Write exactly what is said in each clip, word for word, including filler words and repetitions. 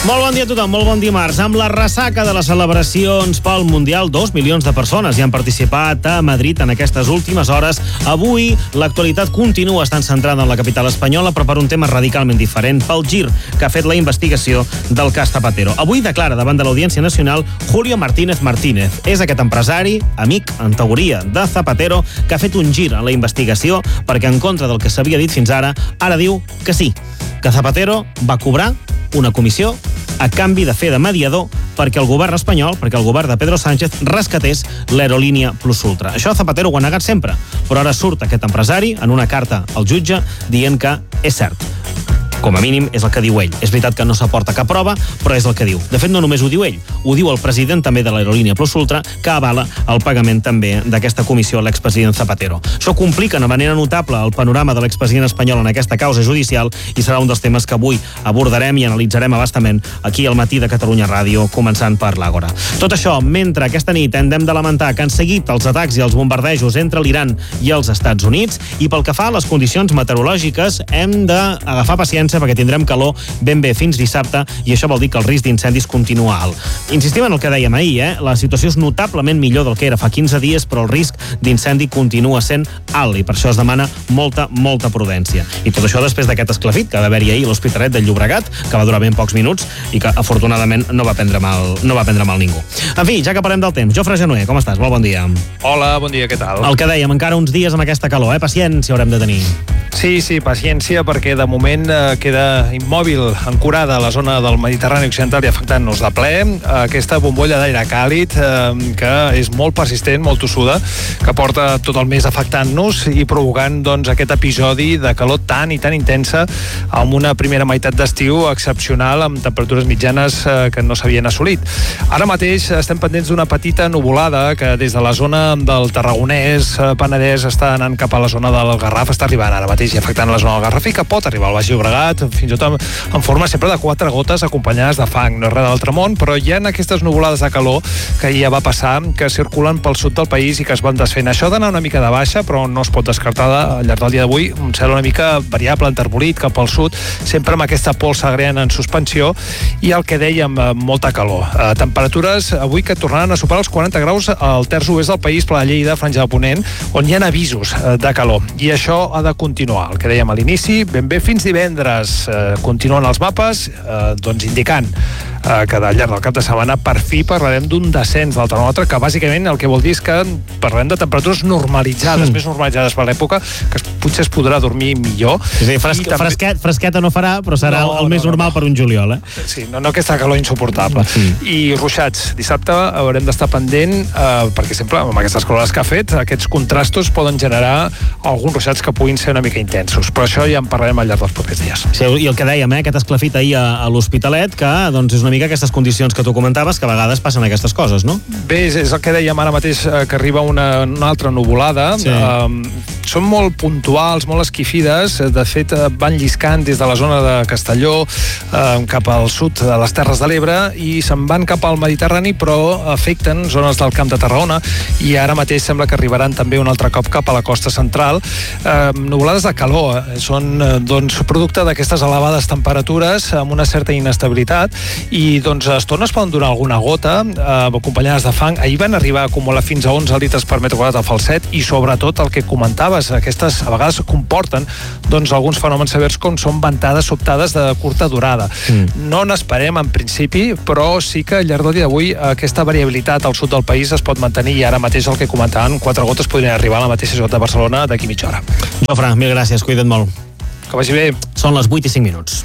Molt bon dia a tothom, molt bon dimarts. Amb la ressaca de les celebracions pel Mundial, dos milions de persones hi han participat a Madrid en aquestes últimes hores. Avui, l'actualitat continua estant centrada en la capital espanyola, però per un tema radicalment diferent, pel gir que ha fet la investigació del cas Zapatero. Avui declara davant de l'Audiència Nacional Julio Martínez Martínez. És aquest empresari, amic, en teoria, de Zapatero, que ha fet un gir en la investigació perquè, en contra del que s'havia dit fins ara, ara diu que sí, que Zapatero va cobrar una comissió a canvi de fer de mediador perquè el govern espanyol, perquè el govern de Pedro Sánchez rescatés l'aerolínia Plus Ultra. Això Zapatero ho ha negat sempre, però ara surt aquest empresari en una carta al jutge dient que és cert. Com a mínim és el que diu ell. És veritat que no s'aporta cap prova, però és el que diu. De fet, no només ho diu ell, ho diu el president també de l'aerolínia Plus Ultra, que avala el pagament també d'aquesta comissió a l'expresident Zapatero. Això complica de manera notable el panorama de l'expresident espanyol en aquesta causa judicial i serà un dels temes que avui abordarem i analitzarem abastament aquí al Matí de Catalunya Ràdio, començant per l'Àgora. Tot això, mentre aquesta nit hem de lamentar que han seguit els atacs i els bombardejos entre l'Iran i els Estats Units, i pel que fa a les condicions meteorològiques hem d'agafar paciència perquè tindrem calor ben bé fins dissabte i això vol dir que el risc d'incendis continua alt. Insistim en el que dèiem ahir, eh? La situació és notablement millor del que era fa quinze dies, però el risc d'incendi continua sent alt i per això es demana molta, molta prudència. I tot això després d'aquest esclafit que va haver-hi ahir a l'Hospitalet del Llobregat, que va durar ben pocs minuts i que afortunadament no va prendre mal, no va prendre mal ningú. En fi, ja que parlem del temps, Jofre Genuer, com estàs? Molt bon dia. Hola, bon dia, què tal? El que dèiem, encara uns dies amb aquesta calor, eh? Paciència haurem de tenir. Sí, sí, paciència, perquè de moment eh, queda immòbil, ancorada a la zona del Mediterrani Occidental i afectant-nos de ple aquesta bombolla d'aire càlid eh, que és molt persistent, molt tossuda, que porta tot el mes afectant-nos i provocant doncs, aquest episodi de calor tan i tan intensa amb una primera meitat d'estiu excepcional amb temperatures mitjanes eh, que no s'havien assolit. Ara mateix estem pendents d'una petita nuvolada que des de la zona del Tarragonès, eh, Penedès, està anant cap a la zona del Garraf, està arribant ara mateix i afectant la zona del Garraf i que pot arribar al Baix Llobregat, fins i tot en, en forma sempre de quatre gotes acompanyades de fang. No és res de l'altre món, però hi ha aquestes nuvolades de calor que ja va passar, que circulen pel sud del país i que es van desfent. Això d'anar una mica de baixa, però no es pot descartar al llarg del dia d'avui un cel una mica variable, enterbolit cap al sud, sempre amb aquesta pols agriana en suspensió i el que dèiem, molta calor. Eh, temperatures avui que tornaran a superar els quaranta graus al terç oest del país, per la Lleida, Franja de Ponent, on hi ha avisos eh, de calor. I això ha de continuar. El que dèiem a l'inici, ben bé fins divendres eh, continuen els mapes eh, doncs indicant eh, que al llarg del cap de setmana per fi parlarem d'un descens del termòmetre, que bàsicament el que vol dir és que parlarem de temperatures normalitzades, mm. més normalitzades per l'època, que potser es podrà dormir millor. És a dir, fresque, també... fresquet, fresqueta no farà, però serà no, el, el més no, normal no, no. per un juliol, eh? Sí, no, no aquesta calor insuportable. Mm. I ruixats, dissabte haurem d'estar pendent eh, perquè sempre amb aquestes calores que ha fet, aquests contrastos poden generar alguns ruixats que puguin ser una mica intensos, però això ja en parlarem al llarg dels propers dies. Sí, i el que dèiem, eh, aquest esclafit ahir a, a l'Hospitalet, que doncs, és una mica aquestes condicions que tu comentaves, que a vegades passen aquestes coses, no? Bé, és, és el que dèiem ara mateix, eh, que arriba una, una altra nuvolada. Sí. Eh, són molt puntuals, molt esquifides, de fet eh, van lliscant des de la zona de Castelló eh, cap al sud de les Terres de l'Ebre i se'n van cap al Mediterrani, però afecten zones del Camp de Tarragona i ara mateix sembla que arribaran també un altre cop cap a la costa central. Eh, nuvolades de calor, eh, són eh, doncs, producte d'aquestes elevades temperatures amb una certa inestabilitat i doncs a estones poden donar alguna gota eh, acompanyades de fang. Ahir van arribar a acumular fins a onze litres per metre quadrat al Falset i sobretot el que comentaves, aquestes a vegades comporten doncs, alguns fenòmens severs com són ventades sobtades de curta durada. Mm. No n'esperem en principi, però sí que al llarg del dia d'avui aquesta variabilitat al sud del país es pot mantenir i ara mateix el que comentaven, quatre gotes podrien arribar a la mateixa ciutat de Barcelona d'aquí mitja hora. Jofre, mil gràcies, cuida't molt. Que vagi bé. Són les vuit i cinc minuts.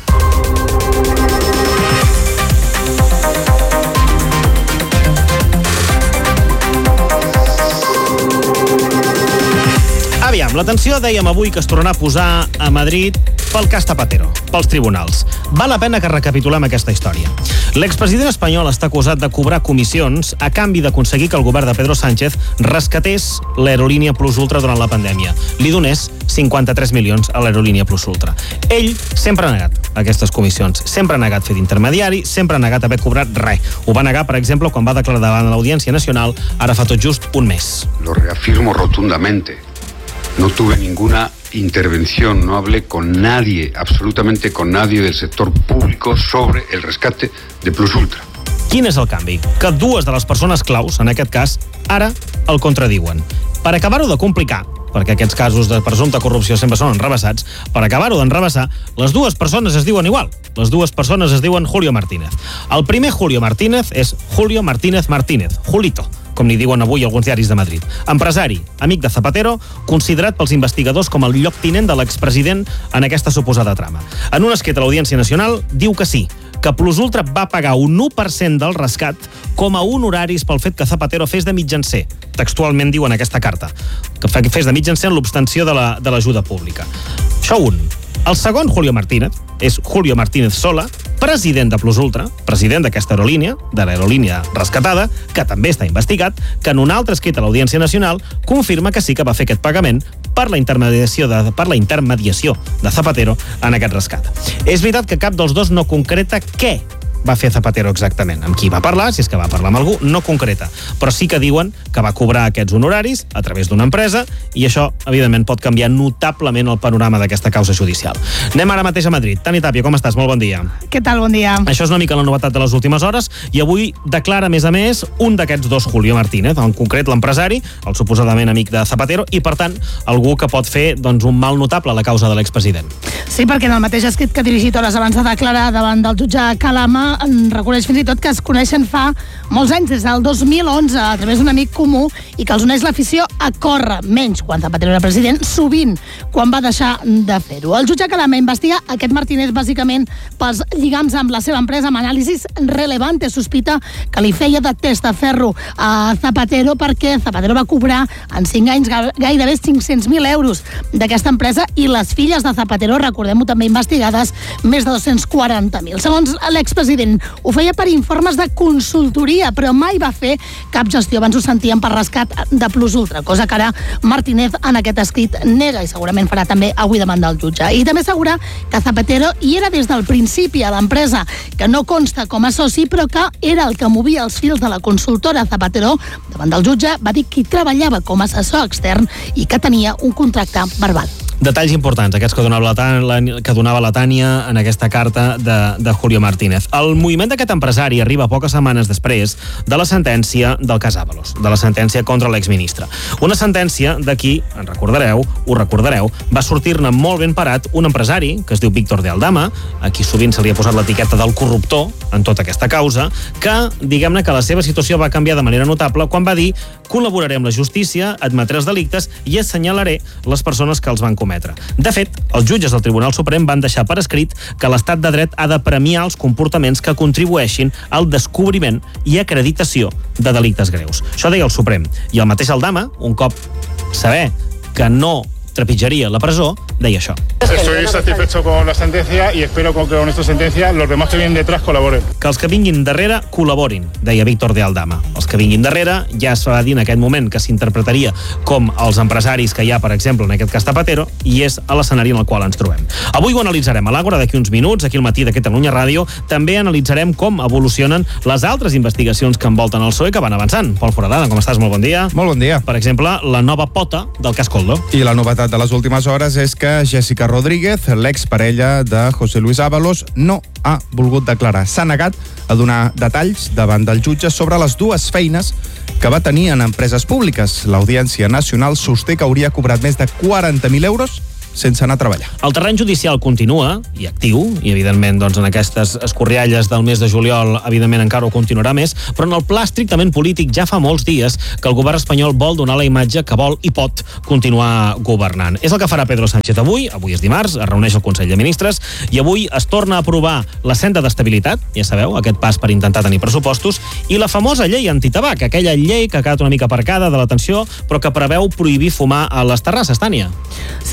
Aviam, l'atenció, dèiem avui que es tornarà a posar a Madrid pel cas Zapatero, pels tribunals. Val la pena que recapitulem aquesta història. L'expresident espanyol està acusat de cobrar comissions a canvi d'aconseguir que el govern de Pedro Sánchez rescatés l'aerolínia Plus Ultra durant la pandèmia. Li donés cinquanta-tres milions a l'aerolínia Plus Ultra. Ell sempre ha negat aquestes comissions, sempre ha negat fer d'intermediari, sempre ha negat haver cobrat res. Ho va negar, per exemple, quan va declarar davant l'Audiència Nacional ara fa tot just un mes. Lo reafirmo rotundamente. No tuve ninguna intervención, no hablé con nadie, absolutamente con nadie del sector público sobre el rescate de Plus Ultra. Quin és el canvi? Que dues de les persones claus, en aquest cas, ara el contradiuen. Per acabar-ho de complicar, perquè aquests casos de presumpta corrupció sempre són enrevessats, per acabar-ho d'enreveçar, les dues persones es diuen igual. Les dues persones es diuen Julio Martínez. El primer Julio Martínez és Julio Martínez Martínez, Julito, com li diuen avui alguns diaris de Madrid. Empresari, amic de Zapatero, considerat pels investigadors com el lloctinent de l'expresident en aquesta suposada trama. En un escrit a l'Audiència Nacional diu que sí, que Plus Ultra va pagar un u per cent del rescat com a honoraris pel fet que Zapatero fes de mitjancer. Textualment diu en aquesta carta, que fes de mitjancer en l'obstenció de la, de l'ajuda pública. Això un. El segon, Julio Martínez, és Julio Martínez Sola, president de Plus Ultra, president d'aquesta aerolínia, de l'aerolínia rescatada, que també està investigat, que en un altre escrit a l'Audiència Nacional confirma que sí que va fer aquest pagament per la intermediació de, per la intermediació de Zapatero en aquest rescat. És veritat que cap dels dos no concreta què va fer Zapatero exactament. Amb qui va parlar, si és que va parlar amb algú, no concreta. Però sí que diuen que va cobrar aquests honoraris a través d'una empresa i això, evidentment, pot canviar notablement el panorama d'aquesta causa judicial. Anem ara mateix a Madrid. Tani Tàpia, com estàs? Molt bon dia. Què tal? Bon dia. Això és una mica la novetat de les últimes hores i avui declara, a més a més, un d'aquests dos, Julio Martínez, en concret l'empresari, el suposadament amic de Zapatero, i, per tant, algú que pot fer doncs, un mal notable a la causa de l'expresident. Sí, perquè en el mateix escrit que ha dirigit hores abans de declarar davant del jutge Calama en reconeix fins i tot que es coneixen fa molts anys, des del dos mil onze, a través d'un amic comú, i que els uneix l'afició a córrer, menys quan Zapatero era president, sovint quan va deixar de fer-ho. El jutge Calama investiga aquest Martínez bàsicament pels lligams amb la seva empresa, amb anàlisis relevante, sospita que li feia de testaferro a Zapatero perquè Zapatero va cobrar en cinc anys gairebé cinc-cents mil euros d'aquesta empresa i les filles de Zapatero, recordem-ho també investigades, més de dos-cents quaranta mil. Segons l'expresident, ho feia per informes de consultoria, però mai va fer cap gestió, abans ho sentíem, per rescat de Plus Ultra, cosa que ara Martínez en aquest escrit nega i segurament farà també avui davant del jutge. I també assegura que Zapatero hi era des del principi a l'empresa, que no consta com a soci, però que era el que movia els fils de la consultora. Zapatero, davant del jutge, va dir que hi treballava com a assessor extern i que tenia un contracte verbal. Detalls importants, aquests que donava la, Tània, que donava la Tània en aquesta carta de, de Julio Martínez. El moviment d'aquest empresari arriba poques setmanes després de la sentència del cas Ábalos, de la sentència contra l'exministre. Una sentència de qui, en recordareu, ho recordareu, va sortir-ne molt ben parat un empresari, que es diu Víctor de Aldama, a qui sovint se li ha posat l'etiqueta del corruptor en tota aquesta causa, que, diguem-ne que la seva situació va canviar de manera notable quan va dir: col·laboraré amb la justícia, admetré els delictes i assenyalaré les persones que els van cometre. De fet, els jutges del Tribunal Suprem van deixar per escrit que l'estat de dret ha de premiar els comportaments que contribueixin al descobriment i acreditació de delictes greus. Això deia el Suprem. I el mateix Aldama, un cop saber que no trepitjaria la presó, deia això. Estoy satisfecho con la sentencia y espero que con esta sentencia los demás que vienen detrás colaboren. Que els que vinguin darrere col·laborin, deia Víctor de Aldama. Els que vinguin darrere ja es va dir en aquest moment que s'interpretaria com els empresaris que hi ha, per exemple, en aquest cas Zapatero, i és a l'escenari en el qual ens trobem. Avui ho analitzarem a l'Àgora d'aquí uns minuts, aquí al matí de Catalunya Ràdio. També analitzarem com evolucionen les altres investigacions que envolten el P S O E que van avançant. Pol Foradada, com estàs? Molt bon dia. Molt bon dia. Per exemple, la nova pota del cas Koldo. I la novetat de les últimes hores és que Jessica Rodríguez, l'exparella de José Luis Ábalos, no ha volgut declarar. S'ha negat a donar detalls davant del jutge sobre les dues feines que va tenir en empreses públiques. L'Audiència Nacional sosté que hauria cobrat més de quaranta mil euros sense anar a treballar. El terreny judicial continua, i actiu, i evidentment doncs, en aquestes escorrialles del mes de juliol evidentment encara ho continuarà més, però en el pla estrictament polític ja fa molts dies que el govern espanyol vol donar la imatge que vol i pot continuar governant. És el que farà Pedro Sánchez avui, avui és dimarts, es reuneix el Consell de Ministres, i avui es torna a aprovar la senda d'estabilitat, ja sabeu, aquest pas per intentar tenir pressupostos, i la famosa llei antitabac, aquella llei que ha quedat una mica aparcada de l'atenció, però que preveu prohibir fumar a les terrasses, Tània. Sí, és la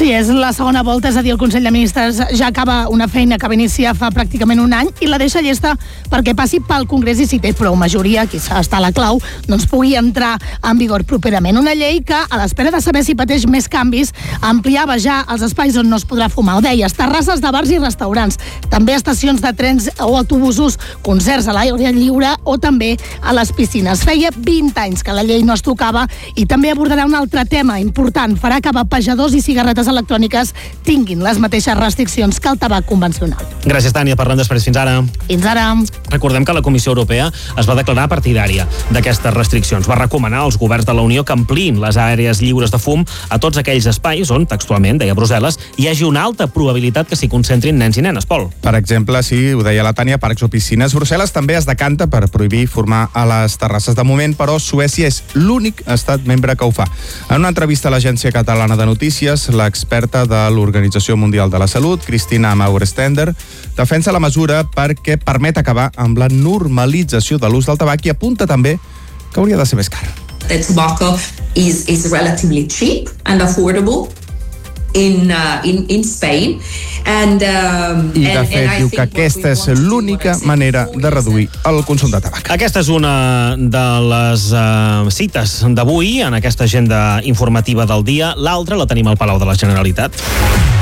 la segona volta, és a dir, el Consell de Ministres ja acaba una feina que va iniciar fa pràcticament un any i la deixa llesta perquè passi pel Congrés i si té prou majoria, aquí està la clau, doncs pugui entrar en vigor properament. Una llei que, a l'espera de saber si pateix més canvis, ampliava ja els espais on no es podrà fumar. Ho deies, terrasses de bars i restaurants, també estacions de trens o autobusos, concerts a l'aire lliure o també a les piscines. Feia vint anys que la llei no es tocava i també abordarà un altre tema important. Farà que vapejadors i cigarretes electròniques tinguin les mateixes restriccions que el tabac convencional. Gràcies, Tània. Parlem després. Fins ara. Fins ara. Recordem que la Comissió Europea es va declarar partidària d'aquestes restriccions. Va recomanar als governs de la Unió que ampliïn les àrees lliures de fum a tots aquells espais on, textualment, deia Brussel·les, hi hagi una alta probabilitat que s'hi concentrin nens i nenes. Pol. Per exemple, sí, ho deia la Tània, parcs o piscines. Brussel·les també es decanta per prohibir formar a les terrasses de moment, però Suècia és l'únic estat membre que ho fa. En una entrevista a l'Agència Catalana de Notícies, l'experta de l'Organització Mundial de la Salut, Cristina Maurestender, defensa la mesura perquè permet acabar amb la normalització de l'ús del tabac i apunta també que hauria de ser més car. The tobacco is, is relatively cheap and affordable in, uh, in, in Spain. And, um, I de fet diu que aquesta és l'única manera de reduir el consum de tabac. Aquesta és una de les uh, cites d'avui en aquesta agenda informativa del dia. L'altra la tenim al Palau de la Generalitat.